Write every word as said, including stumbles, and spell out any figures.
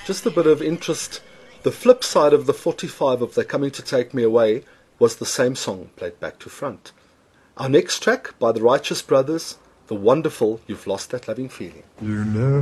just a bit of interest. The flip side of the forty-five of They're Coming to Take Me Away was the same song played back to front. Our next track by the Righteous Brothers, the wonderful You've Lost That Loving Feeling. You know